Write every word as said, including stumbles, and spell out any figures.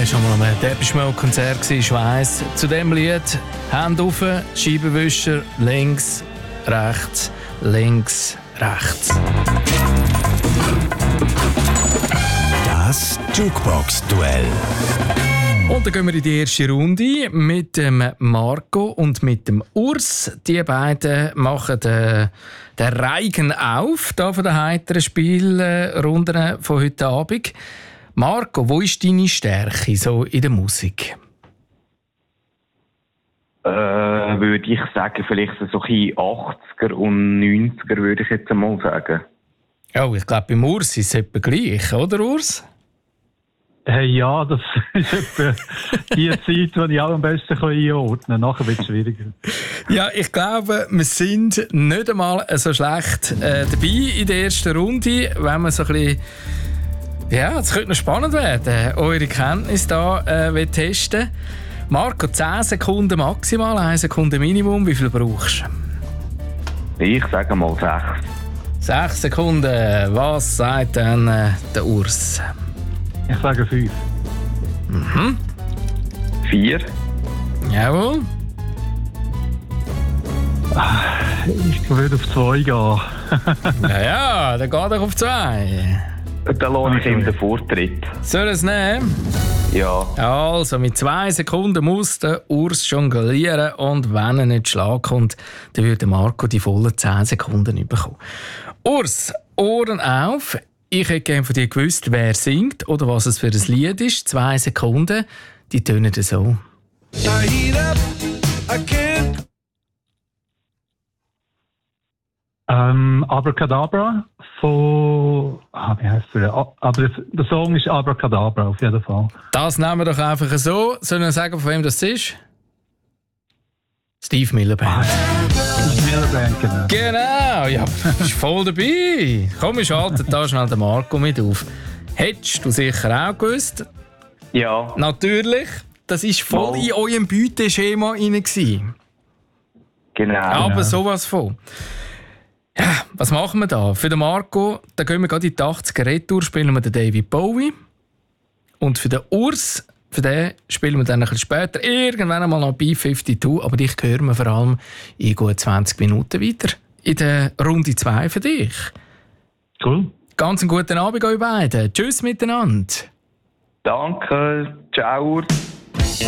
wer schon mal am Depeche Mode Konzert war, ich weiss, zu dem Lied Hände rauf, Scheibenwischer, links, rechts, links, rechts. Das Jukebox-Duell. Und dann gehen wir in die erste Runde mit dem Marco und mit dem Urs. Die beiden machen den, den Reigen auf, da von den heiteren Spielrunden von heute Abend. Marco, wo ist deine Stärke so in der Musik? Äh, würde ich sagen, vielleicht so ein achtziger und neunziger, würde ich jetzt einmal sagen. Oh, ich glaube, beim Urs ist es etwa gleich, oder Urs? Hey, ja, das ist etwa die Zeit, die ich auch am besten einordnen kann. Nachher wird es schwieriger. Ja, ich glaube, wir sind nicht einmal so schlecht äh, dabei in der ersten Runde, wenn man so ein bisschen. Ja, es könnte noch spannend werden, eure Kenntnis hier äh, testen. Marco, zehn Sekunden maximal, eine Sekunde Minimum. Wie viel brauchst du? Ich sage mal sechs. Sechs Sekunden. Was sagt dann äh, der Urs? Ich sage fünf. Mhm. Vier. Jawohl. Ich würde auf zwei gehen. Ja, ja, dann geht er auf zwei. Dann lasse ich ihm den Vortritt. Soll er es nehmen? Ja. Also, mit zwei Sekunden muss der Urs jonglieren und wenn er nicht Schlag kommt, dann würde Marco die vollen zehn Sekunden bekommen. Urs, Ohren auf. Ich hätte gerne von dir gewusst, wer singt oder was es für ein Lied ist. Zwei Sekunden, die tönen so. Ähm, Abracadabra von... Ah, wie heisst der? Aber der Song ist Abracadabra auf jeden Fall. Das nehmen wir doch einfach so. Sollen wir sagen, von wem das ist? Steve Miller Band. Steve Miller Band, genau. Genau, ja, bist voll dabei. Komm, wir schalten da schnell den Marco mit auf. Hättest du sicher auch gewusst? Ja. Natürlich. Das war voll Mal. in eurem Beuteschema rein. Genau. Aber Ja. sowas von. Ja, was machen wir da? Für den Marco, da gehen wir gerade in die achtziger Retour, spielen wir den David Bowie. Und für den Urs, für den spielen wir dann ein bisschen später, irgendwann einmal noch B zweiundfünfzig, aber dich hören wir vor allem in gut zwanzig Minuten weiter. In der Runde zwei für dich. Cool. Ganz einen guten Abend euch beiden. Tschüss miteinander. Danke. Ciao.